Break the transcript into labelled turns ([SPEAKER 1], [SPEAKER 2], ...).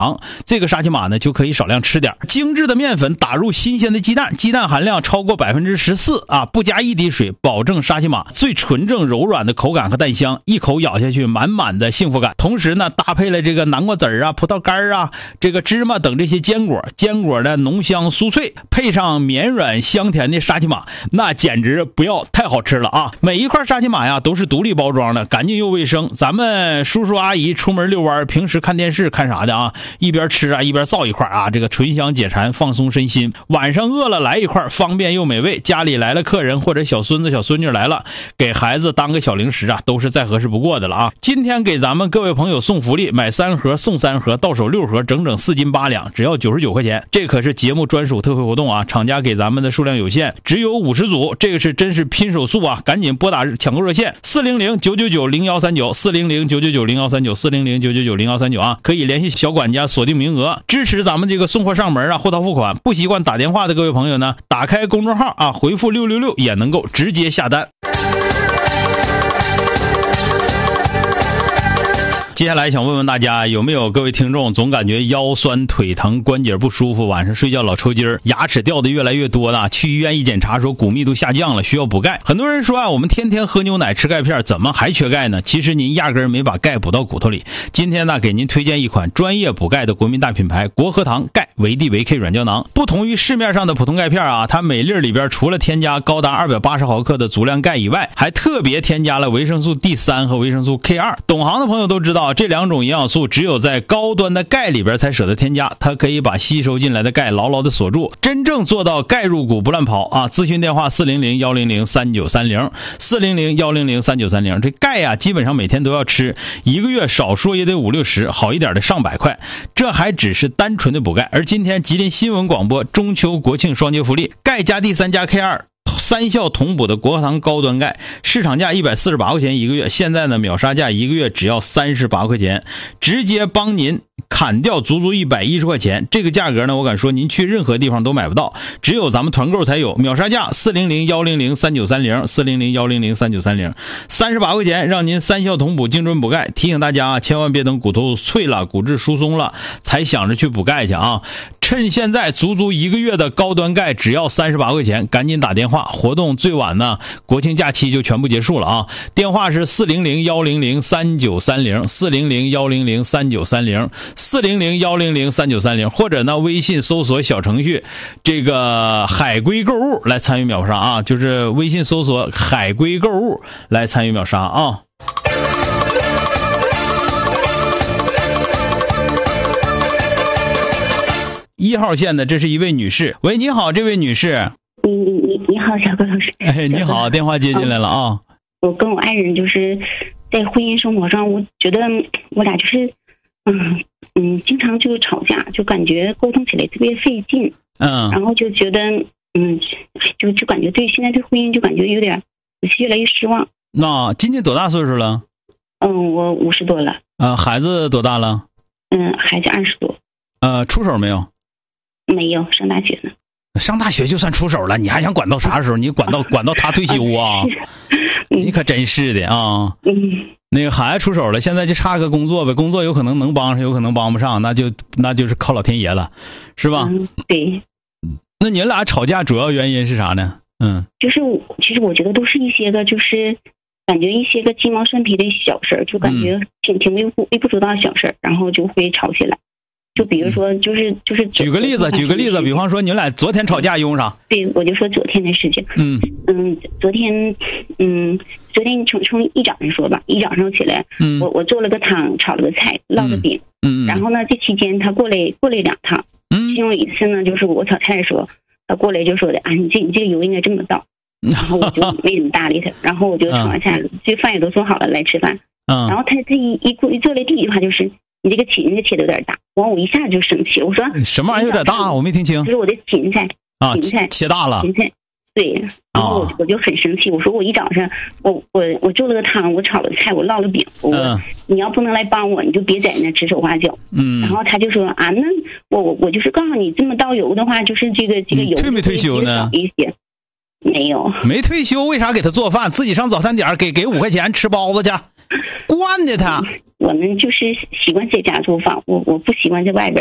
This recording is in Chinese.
[SPEAKER 1] 这个沙琪玛呢就可以少量吃点。精致的面粉打入新鲜的鸡蛋，鸡蛋含量超过 14% 啊，不加一滴水，保证沙琪玛最纯正柔软的口感和蛋香，一口咬下去满满的幸福感。同时呢，搭配了这个南瓜籽啊、葡萄干啊、这个芝麻等这些坚果的浓香酥脆，配上绵软香甜的沙琪玛，那简直不要太好吃了啊！每一块沙琪玛呀都是独立包装的，干净又卫生。咱们叔叔阿姨出门遛弯，平时看电视看啥的啊，一边吃啊一边造一块啊，这个醇香解馋，放松身心。晚上饿了来一块，方便又美味。家里来了客人或者小孙子小孙女来了，给孩子当个小零食啊，都是再合适不过的了啊！今天给咱们各位朋友送福利，买3盒送3盒，到手6盒，整整4斤8两，只要99块钱。这可是节目专属特惠活动啊！厂家给咱们的数量有限，只有50组，这个是真是拼手速啊！赶紧拨打抢购热线400-999-0139 400-999-0139 400-999-0139啊，可以联系小管家锁定名额，支持咱们这个送货上门啊，货到付款。不习惯打电话的各位朋友呢，打开公众号啊，回复666也能够直接下单。接下来想问问大家，有没有各位听众总感觉腰酸腿疼关节不舒服，晚上睡觉老抽筋，牙齿掉的越来越多的，去医院一检查说骨密度下降了，需要补钙。很多人说啊，我们天天喝牛奶吃钙片，怎么还缺钙呢？其实您压根没把钙补到骨头里。今天呢，给您推荐一款专业补钙的国民大品牌国和堂钙维 D 维 K 软胶囊。不同于市面上的普通钙片啊，它每粒里边除了添加高达280毫克的足量钙以外，还特别添加了维生素 D3 和维生素 K2。懂行的朋友都知道，这2种营养素只有在高端的钙里边才舍得添加，它可以把吸收进来的钙牢牢的锁住，真正做到钙入骨不乱跑啊！咨询电话400-100-3930 400-100-3930。这钙呀，基本上每天都要吃，一个月少说也得50-60，好一点的上百块。这还只是单纯的补钙。而今天吉林新闻广播中秋国庆双节福利，钙加 D3 加 K23效同补的国和堂高端钙，市场价148块钱一个月，现在呢秒杀价一个月只要38块钱，直接帮您砍掉足足110块钱。这个价格呢，我敢说您去任何地方都买不到，只有咱们团购才有。秒杀价400-100-3930 400-100-3930 38块钱，让您3效同补，精准补钙。提醒大家啊，千万别等骨头脆了，骨质疏松了才想着去补钙去啊！趁现在足足一个月的高端钙只要38块钱，赶紧打电话，活动最晚呢国庆假期就全部结束了啊！电话是400-100-3930 400-100-3930 400-100-3930，或者呢微信搜索小程序这个海龟购物来参与秒杀啊，就是微信搜索海龟购物来参与秒杀啊。1号线的，这是一位女士。喂，你好，这位女士。
[SPEAKER 2] 你好，小郭老师。
[SPEAKER 1] 哎，你好，电话接进来了啊。
[SPEAKER 2] 我跟我爱人就是在婚姻生活上，我觉得我俩就是经常就吵架，就感觉沟通起来特别费劲。然后就觉得就感觉现在对婚姻就感觉有点越来越失望。
[SPEAKER 1] 那今年多大岁数了？
[SPEAKER 2] 我50多了。
[SPEAKER 1] 孩子多大了？
[SPEAKER 2] 孩子20多。
[SPEAKER 1] 出手没有？
[SPEAKER 2] 没有，上大学呢。
[SPEAKER 1] 上大学就算出手了，你还想管到啥时候？你管到他退休啊？你可真是的啊！那个孩子出手了，现在就差个工作呗，工作有可能能帮上，有可能帮不上，那就是靠老天爷了，是吧？
[SPEAKER 2] 对。
[SPEAKER 1] 那你俩吵架主要原因是啥呢？
[SPEAKER 2] 就是其实我觉得都是一些个就是感觉一些个鸡毛蒜皮的小事，就感觉挺微不足道的小事，然后就会吵起来。就比如说就是
[SPEAKER 1] 举个例子，比方说你们俩昨天吵架用啥？
[SPEAKER 2] 对，我就说昨天的事情。昨天从一早上说吧，一早上起来，我做了个汤，炒了个菜，烙了饼。然后呢，这期间他过来2趟。其中一次呢，就是我炒菜的时候，他过来就说的啊，你这个油应该这么倒。然后我就没怎么搭理他，然后我就炒完菜，这饭也都做好了，来吃饭。然后他这一做了第一句话就是你这个芹菜切的有点大，完我一下就生气，我说
[SPEAKER 1] 什么玩意有点大？我没听清。
[SPEAKER 2] 就是我的芹菜
[SPEAKER 1] 切大了。
[SPEAKER 2] 芹菜对，然后我就很生气，我说我一早上我做了个汤，我炒了菜，我烙了饼，你要不能来帮我，你就别在那指手画脚。然后他就说啊，那我就是告诉你，这么倒油的话，就是这个油
[SPEAKER 1] 退没退休呢？
[SPEAKER 2] 一些没有，
[SPEAKER 1] 没退休，为啥给他做饭？自己上早餐点给5块钱吃包子去。 惯的他。
[SPEAKER 2] 我们就是习惯在家做饭，我不习惯在外边